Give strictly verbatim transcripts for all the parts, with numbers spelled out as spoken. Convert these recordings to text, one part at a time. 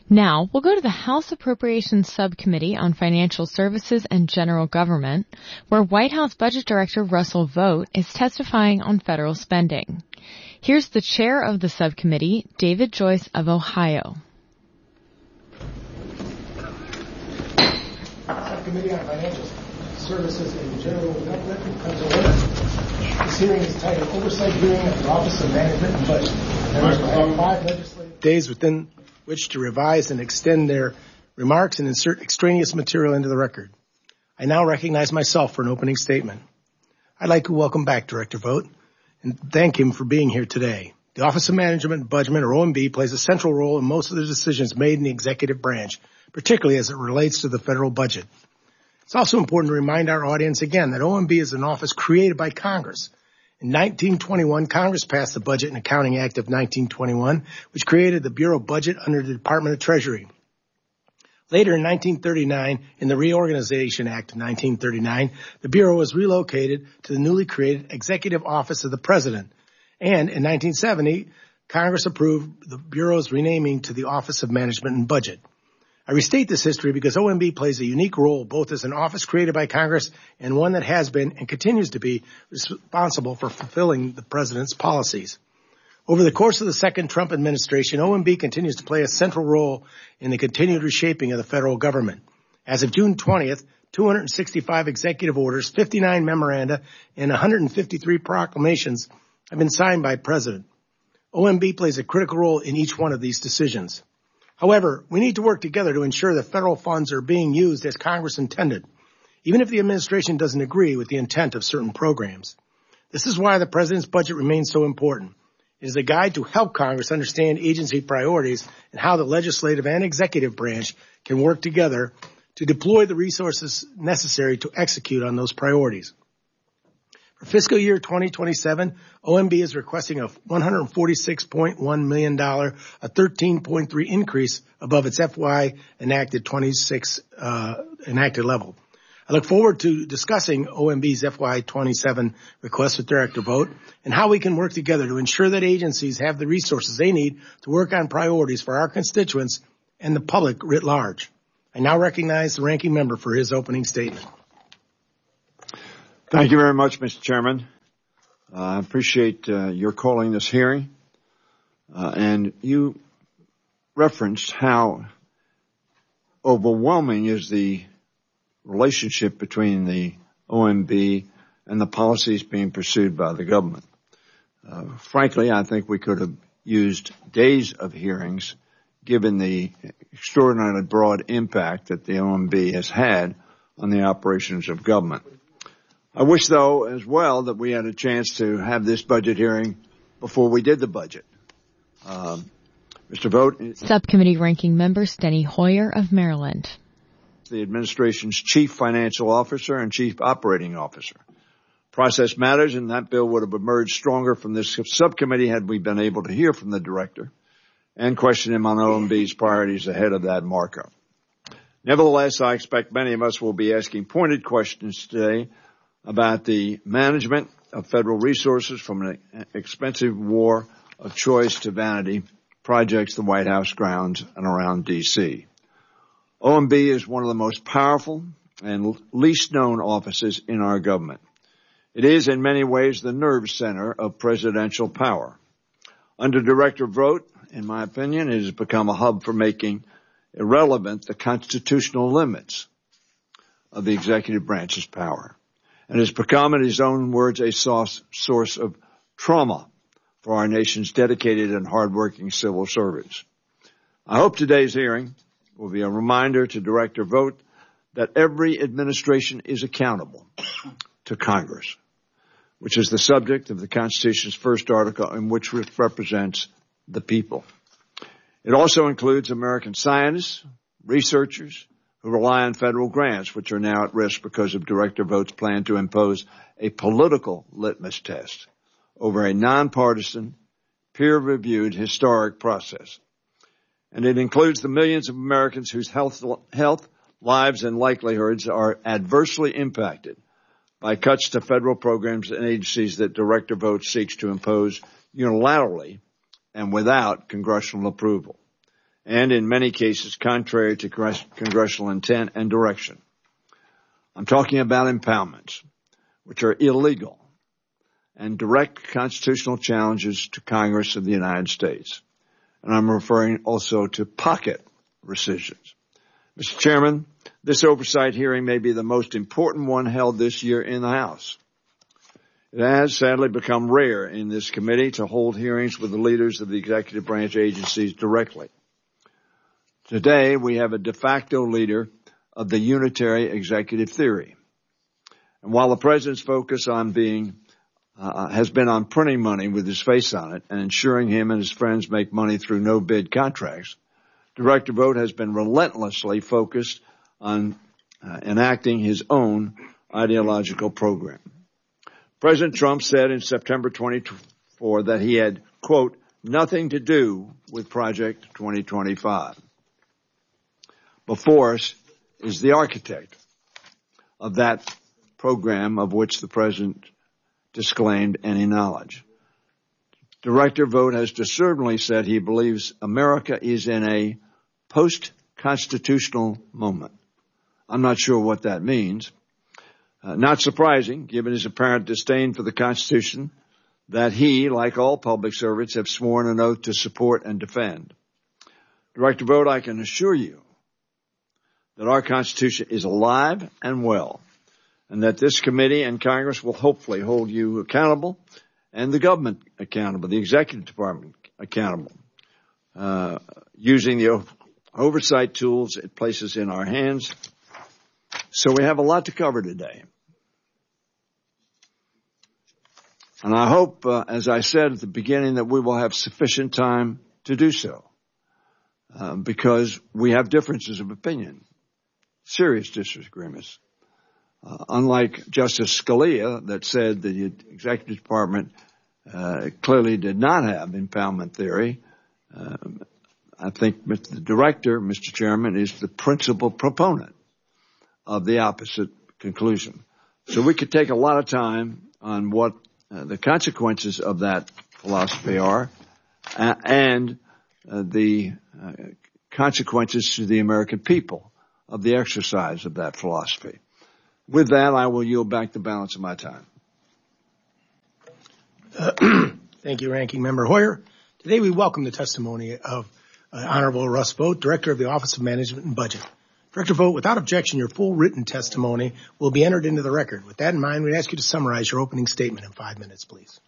Now, we'll go to the House Appropriations Subcommittee on Financial Services and General Government, where White House Budget Director Russell Vought is testifying on federal spending. Here's the chair of the subcommittee, David Joyce of Ohio. Subcommittee on Financial Services and General Government comes to order. This hearing is titled Oversight Hearing of the Office of Management and Budget. Members will have five legislative days within which to revise and extend their remarks and insert extraneous material into the record. I now recognize myself for an opening statement. I'd like to welcome back Director Vought and thank him for being here today. The Office of Management and Budget, or O M B, plays a central role in most of the decisions made in the executive branch, particularly as it relates to the federal budget. It's also important to remind our audience again that O M B is an office created by Congress. In nineteen twenty-one, Congress passed the Budget and Accounting Act of nineteen twenty-one, which created the Bureau of Budget under the Department of Treasury. Later in nineteen thirty-nine, in the Reorganization Act of nineteen thirty-nine, the Bureau was relocated to the newly created Executive Office of the President. And in nineteen seventy, Congress approved the Bureau's renaming to the Office of Management and Budget. I restate this history because O M B plays a unique role both as an office created by Congress and one that has been and continues to be responsible for fulfilling the President's policies. Over the course of the second Trump administration, O M B continues to play a central role in the continued reshaping of the federal government. As of June twentieth, two hundred sixty-five executive orders, fifty-nine memoranda, and one hundred fifty-three proclamations have been signed by the President. O M B plays a critical role in each one of these decisions. However, we need to work together to ensure that federal funds are being used as Congress intended, even if the administration doesn't agree with the intent of certain programs. This is why the President's budget remains so important. It is a guide to help Congress understand agency priorities and how the legislative and executive branch can work together to deploy the resources necessary to execute on those priorities. For fiscal year twenty twenty-seven, O M B is requesting a one hundred forty-six point one million dollars, a thirteen point three increase above its F Y enacted twenty-six uh, enacted level. I look forward to discussing O M B's F Y twenty-seven request with Director Vought and how we can work together to ensure that agencies have the resources they need to work on priorities for our constituents and the public writ large. I now recognize the ranking member for his opening statement. Thank you very much, Mister Chairman. Uh, I appreciate uh, your calling this hearing. Uh, and you referenced how overwhelming is the relationship between the O M B and the policies being pursued by the government. Uh, frankly, I think we could have used days of hearings given the extraordinarily broad impact that the O M B has had on the operations of government. I wish, though, as well, that we had a chance to have this budget hearing before we did the budget. Um, Mister Vought. Subcommittee Ranking Member Steny Hoyer of Maryland. The administration's chief financial officer and chief operating officer. Process matters, and that bill would have emerged stronger from this subcommittee had we been able to hear from the director and question him on O M B's priorities ahead of that markup. Nevertheless, I expect many of us will be asking pointed questions today about the management of federal resources from an expensive war of choice to vanity projects the White House grounds and around D C. O M B is one of the most powerful and least known offices in our government. It is in many ways the nerve center of presidential power. Under Director Vought, in my opinion, it has become a hub for making irrelevant the constitutional limits of the executive branch's power, and has become, in his own words, a source, source of trauma for our nation's dedicated and hardworking civil servants. I hope today's hearing will be a reminder to Director Vought that every administration is accountable to Congress, which is the subject of the Constitution's first article and which represents the people. It also includes American scientists, researchers, who rely on federal grants, which are now at risk because of Director Vought's plan to impose a political litmus test over a nonpartisan, peer-reviewed historic process. And it includes the millions of Americans whose health, health, lives, and livelihoods are adversely impacted by cuts to federal programs and agencies that Director Vought seeks to impose unilaterally and without congressional approval. and in many cases contrary to congressional intent and direction. I'm talking about impoundments, which are illegal and direct constitutional challenges to Congress of the United States. And I'm referring also to pocket rescissions. Mister Chairman, this oversight hearing may be the most important one held this year in the House. It has sadly become rare in this committee to hold hearings with the leaders of the executive branch agencies directly. Today, we have a de facto leader of the unitary executive theory. And while the President's focus on being Uh, has been on printing money with his face on it and ensuring him and his friends make money through no-bid contracts, Director Vogt has been relentlessly focused on uh, enacting his own ideological program. President Trump said in September twenty-four that he had, quote, nothing to do with Project twenty twenty-five. Before us is the architect of that program of which the President disclaimed any knowledge. Director Vogt has discernibly said he believes America is in a post-constitutional moment. I'm not sure what that means. Uh, not surprising, given his apparent disdain for the Constitution that he, like all public servants, have sworn an oath to support and defend. Director Vogt, I can assure you that our Constitution is alive and well, and that this committee and Congress will hopefully hold you accountable and the government accountable, the executive department accountable, uh, using the oversight tools it places in our hands. So we have a lot to cover today. And I hope, uh, as I said at the beginning, that we will have sufficient time to do so, uh, because we have differences of opinion, serious disagreements. Uh, unlike Justice Scalia that said the Executive Department uh, clearly did not have impoundment theory, uh, I think the Director, Mister Chairman, is the principal proponent of the opposite conclusion. So we could take a lot of time on what uh, the consequences of that philosophy are uh, and uh, the uh, consequences to the American people of the exercise of that philosophy. With that, I will yield back the balance of my time. Uh, thank you, Ranking Member Hoyer. Today we welcome the testimony of uh, Honorable Russ Vogt, Director of the Office of Management and Budget. Director Vogt, without objection, your full written testimony will be entered into the record. With that in mind, we'd ask you to summarize your opening statement in five minutes, please.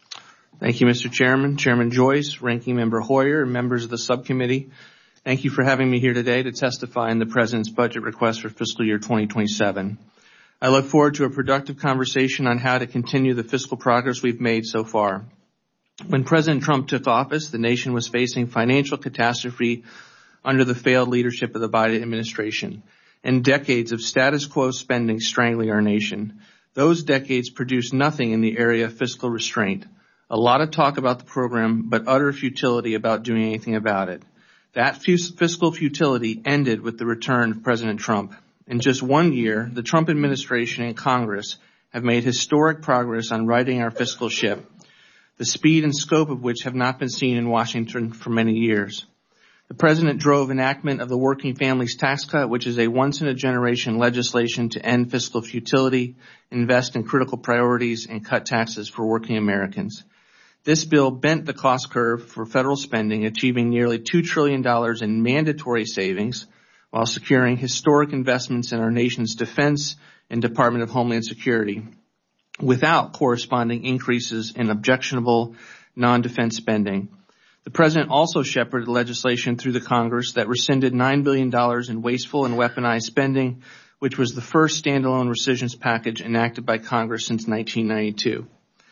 Thank you, Mister Chairman, Chairman Joyce, Ranking Member Hoyer, and members of the subcommittee. Thank you for having me here today to testify in the President's budget request for fiscal year twenty twenty-seven. I look forward to a productive conversation on how to continue the fiscal progress we've made so far. When President Trump took office, the nation was facing financial catastrophe under the failed leadership of the Biden administration and decades of status quo spending strangling our nation. Those decades produced nothing in the area of fiscal restraint. A lot of talk about the program, but utter futility about doing anything about it. That fiscal futility ended with the return of President Trump. In just one year, the Trump administration and Congress have made historic progress on righting our fiscal ship, the speed and scope of which have not been seen in Washington for many years. The President drove enactment of the Working Families Tax Cut, which is a once-in-a-generation legislation to end fiscal futility, invest in critical priorities, and cut taxes for working Americans. This bill bent the cost curve for federal spending, achieving nearly two trillion dollars in mandatory savings, while securing historic investments in our nation's defense and Department of Homeland Security, without corresponding increases in objectionable non-defense spending. The President also shepherded legislation through the Congress that rescinded nine billion dollars in wasteful and weaponized spending, which was the first standalone rescissions package enacted by Congress since nineteen ninety-two.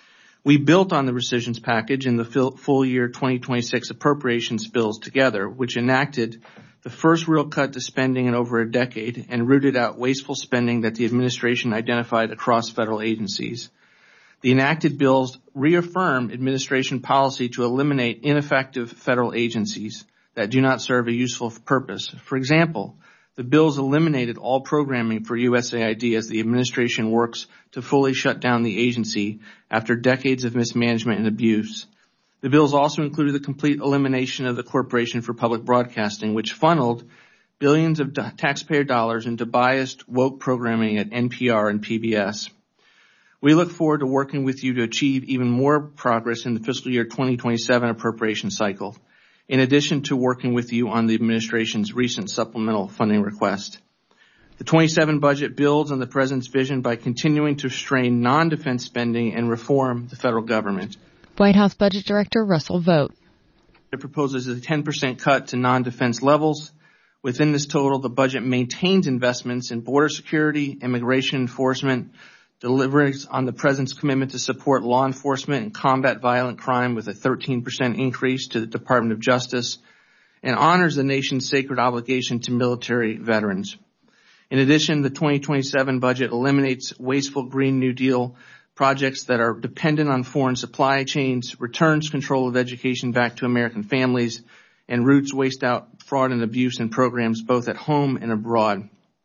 We built on the rescissions package in the full year twenty twenty-six appropriations bills together, which enacted the first real cut to spending in over a decade and rooted out wasteful spending that the administration identified across federal agencies. The enacted bills reaffirm administration policy to eliminate ineffective federal agencies that do not serve a useful purpose. For example, the bills eliminated all programming for U S A I D as the administration works to fully shut down the agency after decades of mismanagement and abuse. The bills also included the complete elimination of the Corporation for Public Broadcasting, which funneled billions of taxpayer dollars into biased, woke programming at N P R and P B S. We look forward to working with you to achieve even more progress in the fiscal year twenty twenty-seven appropriation cycle, in addition to working with you on the administration's recent supplemental funding request. The twenty-seven budget builds on the President's vision by continuing to restrain non-defense spending and reform the federal government. White House Budget Director Russell Vought. It proposes a ten percent cut to non-defense levels. Within this total, the budget maintains investments in border security, immigration enforcement, delivers on the President's commitment to support law enforcement and combat violent crime with a thirteen percent increase to the Department of Justice, and honors the nation's sacred obligation to military veterans. In addition, the twenty twenty-seven budget eliminates wasteful Green New Deal projects that are dependent on foreign supply chains, returns control of education back to American families, and roots waste out fraud and abuse in programs both at home and abroad.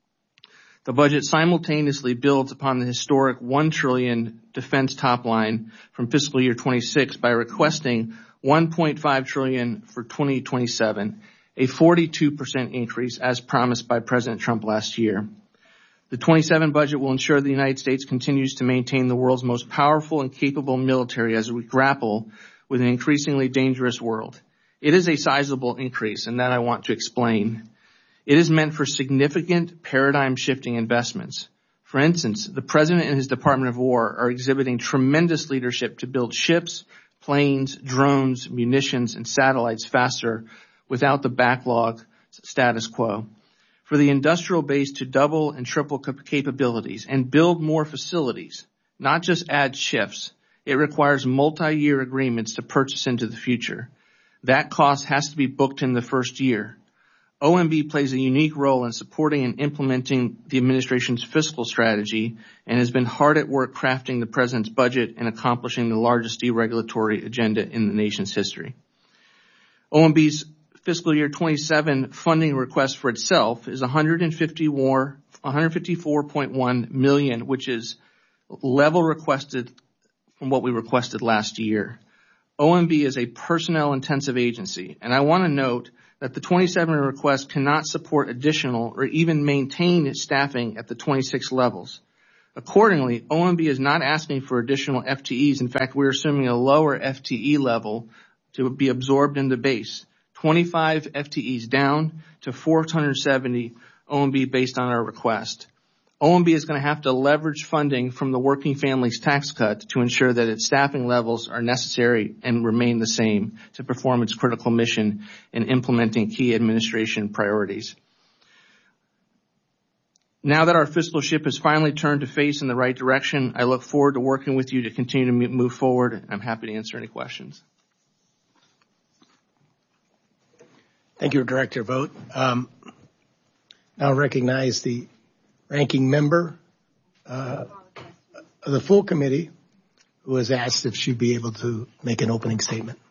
The budget simultaneously builds upon the historic one trillion dollars defense top line from fiscal year twenty-six by requesting one point five trillion dollars for twenty twenty-seven, a forty-two percent increase as promised by President Trump last year. The twenty-seven budget will ensure the United States continues to maintain the world's most powerful and capable military as we grapple with an increasingly dangerous world. It is a sizable increase, and that I want to explain. It is meant for significant paradigm-shifting investments. For instance, the President and his Department of War are exhibiting tremendous leadership to build ships, planes, drones, munitions, and satellites faster without the backlog status quo. For the industrial base to double and triple capabilities and build more facilities, not just add shifts, it requires multi-year agreements to purchase into the future. That cost has to be booked in the first year. O M B plays a unique role in supporting and implementing the administration's fiscal strategy and has been hard at work crafting the President's budget and accomplishing the largest deregulatory agenda in the nation's history. O M B's fiscal year twenty-seven funding request for itself is one hundred fifty-four point one million dollars, which is level requested from what we requested last year. O M B is a personnel-intensive agency, and I want to note that the twenty-seven request cannot support additional or even maintain its staffing at the twenty-six levels. Accordingly, O M B is not asking for additional F T Es. In fact, we're assuming a lower F T E level to be absorbed in the base. twenty-five F T Es down to four hundred seventy O M B based on our request. O M B is going to have to leverage funding from the Working Families Tax Cut to ensure that its staffing levels are necessary and remain the same to perform its critical mission in implementing key administration priorities. Now that our fiscal ship has finally turned to face in the right direction, I look forward to working with you to continue to move forward. I'm happy to answer any questions. Thank you, Director Vought. Um, now recognize the ranking member uh, of the full committee who has asked if she'd be able to make an opening statement.